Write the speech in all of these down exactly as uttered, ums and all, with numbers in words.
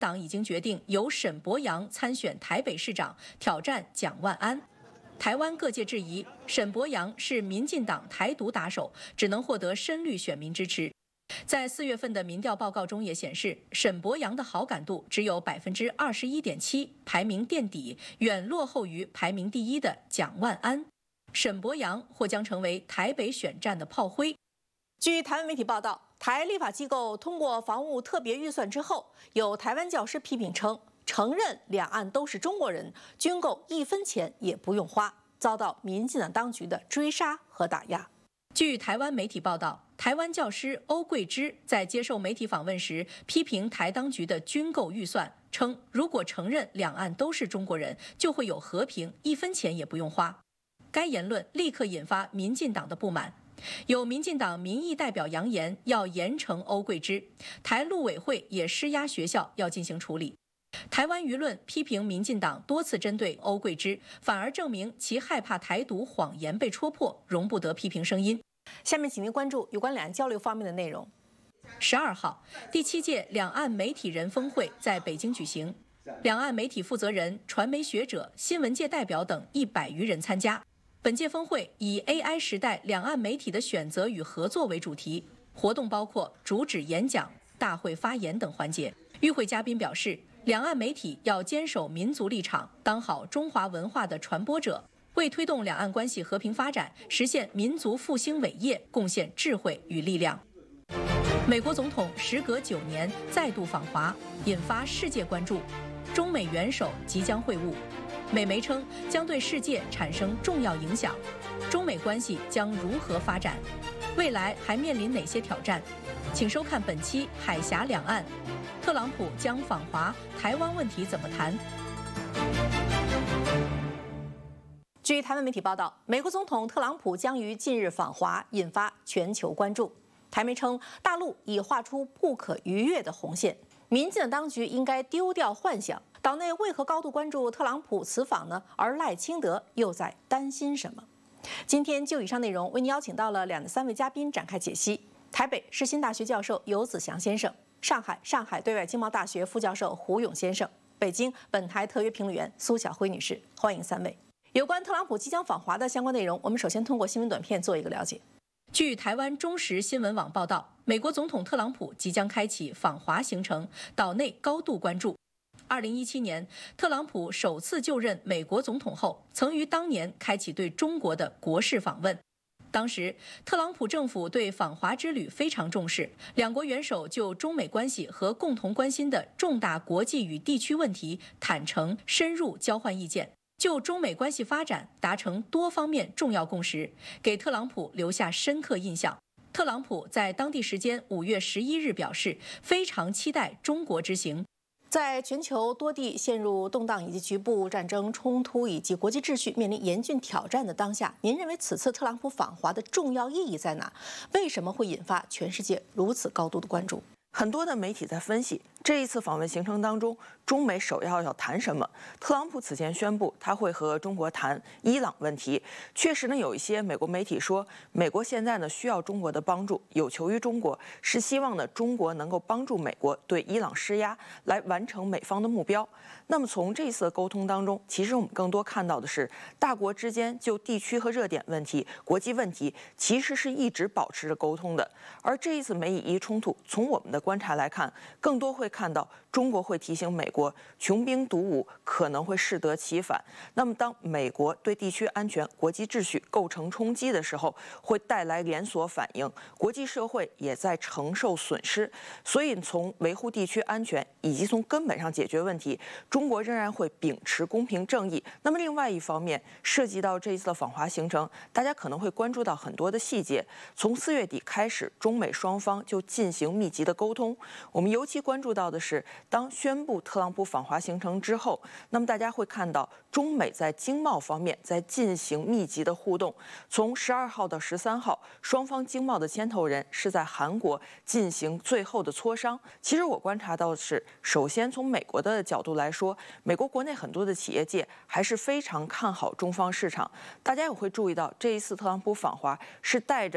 党已经决定由沈伯洋参选台北市长，挑战蒋万安。台湾各界质疑，沈伯洋是民进党台独打手，只能获得深绿选民支持。在四月份的民调报告中也显示，沈伯洋的好感度只有百分之二十一点七，排名垫底，远落后于排名第一的蒋万安。沈伯洋或将成为台北选战的炮灰。据台湾媒体报道，台立法机构通过防务特别预算之后，有台湾教师批评称，承认两岸都是中国人，军购一分钱也不用花，遭到民进党当局的追杀和打压。据台湾媒体报道，台湾教师欧桂芝在接受媒体访问时，批评台当局的军购预算，称如果承认两岸都是中国人，就会有和平，一分钱也不用花。该言论立刻引发民进党的不满。有民进党民意代表扬言要严惩欧桂芝，台陆委会也施压学校要进行处理。台湾舆论批评民进党多次针对欧桂芝，反而证明其害怕台独谎言被戳破，容不得批评声音。下面请您关注有关两岸交流方面的内容。十二号，第七届两岸媒体人峰会在北京举行，两岸媒体负责人、传媒学者、新闻界代表等一百余人参加。本届峰会以 A I 时代两岸媒体的选择与合作为主题，活动包括主旨演讲、大会发言等环节。与会嘉宾表示，两岸媒体要坚守民族立场，当好中华文化的传播者，为推动两岸关系和平发展、实现民族复兴伟业贡献智慧与力量。美国总统时隔九年再度访华，引发世界关注。中美元首即将会晤。美媒称将对世界产生重要影响，中美关系将如何发展？未来还面临哪些挑战？请收看本期《海峡两岸》，特朗普将访华，台湾问题怎么谈？据台湾媒体报道，美国总统特朗普将于近日访华，引发全球关注。台媒称，大陆已画出不可逾越的红线，民进党当局应该丢掉幻想。岛内为何高度关注特朗普此访呢？而赖清德又在担心什么？今天就以上内容为您邀请到了两三位嘉宾展开解析。台北世新大学教授游子祥先生，上海上海对外经贸大学副教授胡勇先生，北京本台特约评论员苏晓辉女士，欢迎三位。有关特朗普即将访华的相关内容，我们首先通过新闻短片做一个了解。据台湾中时新闻网报道，美国总统特朗普即将开启访华行程，岛内高度关注。二零一七年，特朗普首次就任美国总统后，曾于当年开启对中国的国事访问。当时，特朗普政府对访华之旅非常重视，两国元首就中美关系和共同关心的重大国际与地区问题坦诚深入交换意见，就中美关系发展达成多方面重要共识，给特朗普留下深刻印象。特朗普在当地时间五月十一日表示，非常期待中国之行。在全球多地陷入动荡以及局部战争冲突以及国际秩序面临严峻挑战的当下，您认为此次特朗普访华的重要意义在哪？为什么会引发全世界如此高度的关注？ 很多的媒体在分析这一次访问行程当中，中美首要要谈什么？特朗普此前宣布他会和中国谈伊朗问题，确实呢，有一些美国媒体说，美国现在呢需要中国的帮助，有求于中国，是希望呢中国能够帮助美国对伊朗施压，来完成美方的目标。那么从这一次的沟通当中，其实我们更多看到的是，大国之间就地区和热点问题、国际问题，其实是一直保持着沟通的。而这一次美以伊冲突，从我们的观察来看，更多会看到中国会提醒美国，穷兵黩武可能会适得其反。那么当美国对地区安全、国际秩序构成冲击的时候，会带来连锁反应，国际社会也在承受损失。所以从维护地区安全以及从根本上解决问题，中国仍然会秉持公平正义。那么另外一方面，涉及到这一次的访华行程，大家可能会关注到很多的细节。从四月底开始，中美双方就进行密集的沟通。我们尤其关注到的是，当宣布特朗普访华行程之后，那么大家会看到中美在经贸方面在进行密集的互动。从十二号到十三号，双方经贸的牵头人是在韩国进行最后的磋商。其实我观察到的是，首先从美国的角度来说，美国国内很多的企业界还是非常看好中方市场。大家也会注意到，这一次特朗普访华是带着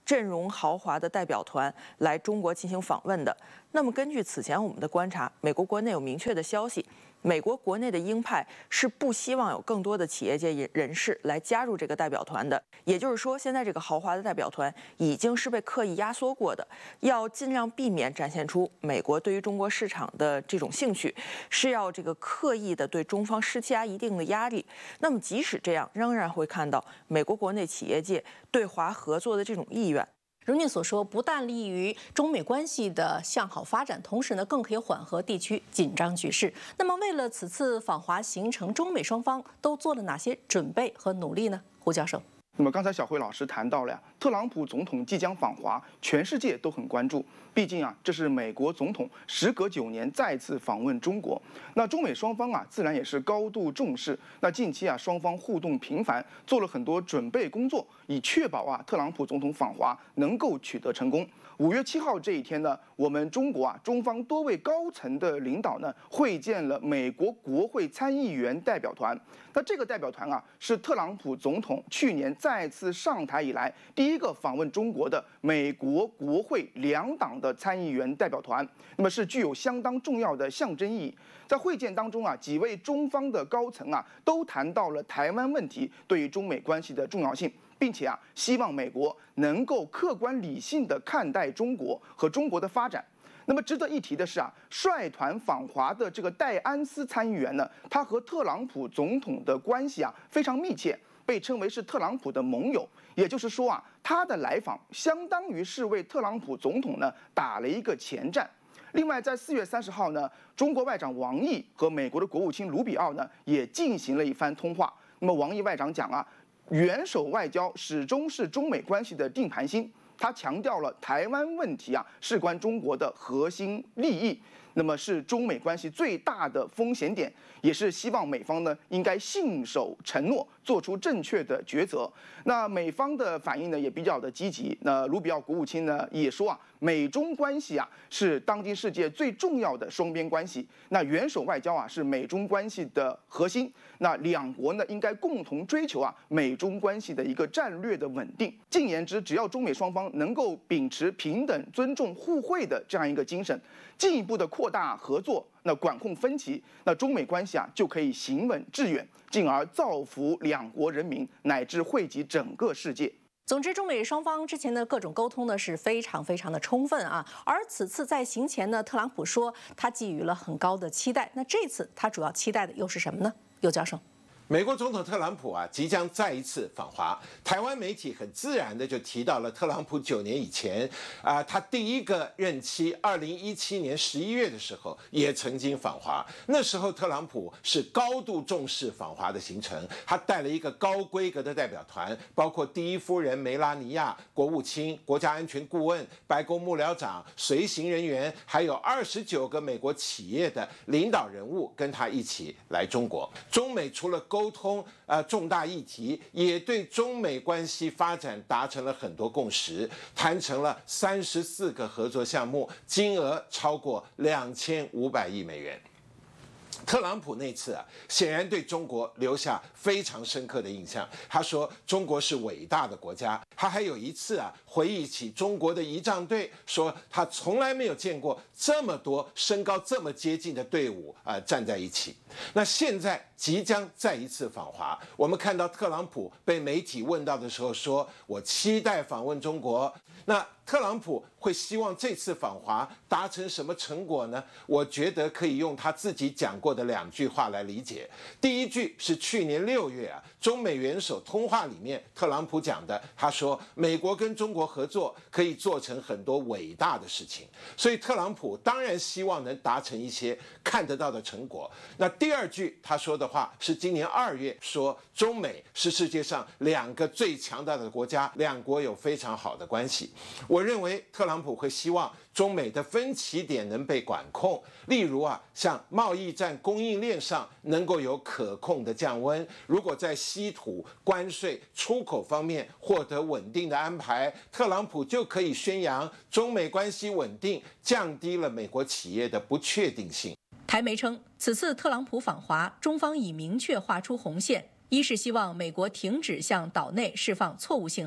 阵容豪华的代表团来中国进行访问的。那么根据此前我们的观察，美国国内有明确的消息，美国国内的鹰派是不希望有更多的企业界人士来加入这个代表团的。也就是说，现在这个豪华的代表团已经是被刻意压缩过的，要尽量避免展现出美国对于中国市场的这种兴趣，是要这个刻意的对中方施加一定的压力。那么即使这样，仍然会看到美国国内企业界对华合作的这种意愿。 如您所说，不但利于中美关系的向好发展，同时呢，更可以缓和地区紧张局势。那么，为了此次访华行程，中美双方都做了哪些准备和努力呢？胡教授。 那么刚才小辉老师谈到了呀，特朗普总统即将访华，全世界都很关注。毕竟啊，这是美国总统时隔九年再次访问中国。那中美双方啊，自然也是高度重视。那近期啊，双方互动频繁，做了很多准备工作，以确保啊，特朗普总统访华能够取得成功。五月七号这一天呢，我们中国啊，中方多位高层的领导呢，会见了美国国会参议员代表团。那这个代表团啊，是特朗普总统去年再次上台以来第一个访问中国的美国国会两党的参议员代表团，那么是具有相当重要的象征意义。在会见当中啊，几位中方的高层啊，都谈到了台湾问题对于中美关系的重要性。并且啊，希望美国能够客观理性地看待中国和中国的发展。那么值得一提的是啊，率团访华的这个戴安斯参议员呢，他和特朗普总统的关系啊非常密切，被称为是特朗普的盟友。也就是说啊，他的来访相当于是为特朗普总统呢打了一个前站。另外，在四月三十号呢，中国外长王毅和美国的国务卿卢比奥呢也进行了一番通话。那么王毅外长讲啊，元首外交始终是中美关系的定盘星，他强调了台湾问题啊事关中国的核心利益，那么是中美关系最大的风险点，也是希望美方呢应该信守承诺，做出正确的抉择。那美方的反应呢也比较的积极，那卢比奥国务卿呢也说啊，美中关系啊是当今世界最重要的双边关系，那元首外交啊是美中关系的核心。那两国呢应该共同追求啊美中关系的一个战略的稳定。进言之，只要中美双方能够秉持平等、尊重、互惠的这样一个精神，进一步的扩大合作，那管控分歧，那中美关系啊就可以行稳致远，进而造福两国人民，乃至惠及整个世界。 总之，中美双方之前的各种沟通呢是非常非常的充分啊。而此次在行前呢，特朗普说他寄予了很高的期待。那这次他主要期待的又是什么呢？尤教授。 美国总统特朗普啊，即将再一次访华。台湾媒体很自然的就提到了特朗普九年以前啊，他第一个任期二零一七年十一月的时候也曾经访华。那时候特朗普是高度重视访华的行程，他带了一个高规格的代表团，包括第一夫人梅拉尼亚、国务卿、国家安全顾问、白宫幕僚长、随行人员，还有二十九个美国企业的领导人物跟他一起来中国。中美除了沟通呃重大议题，也对中美关系发展达成了很多共识，谈成了三十四个合作项目，金额超过两千五百亿美元。特朗普那次啊，显然对中国留下非常深刻的印象。他说中国是伟大的国家。他还有一次啊，回忆起中国的仪仗队，说他从来没有见过这么多身高这么接近的队伍啊、呃、站在一起。那现在即将再一次访华，我们看到特朗普被媒体问到的时候说，我期待访问中国。那特朗普会希望这次访华达成什么成果呢？我觉得可以用他自己讲过的两句话来理解。第一句是去年六月啊，中美元首通话里面特朗普讲的，他说美国跟中国合作可以做成很多伟大的事情，所以特朗普当然希望能达成一些看得到的成果。那第二句他说的话是今年二月说，中美是世界上两个最强大的国家，两国有非常好的关系。我认为特朗普会希望中美的分歧点能被管控，例如啊，像贸易战供应链上能够有可控的降温。如果在稀土、关税、出口方面获得稳定的安排，特朗普就可以宣扬中美关系稳定，降低了美国企业的不确定性。 台媒称，此次特朗普访华，中方已明确划出红线，一是希望美国停止向岛内释放错误信号。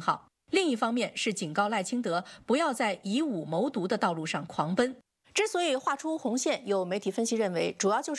另一方面是警告赖清德不要在以武谋独的道路上狂奔。之所以画出红线，有媒体分析认为，主要就是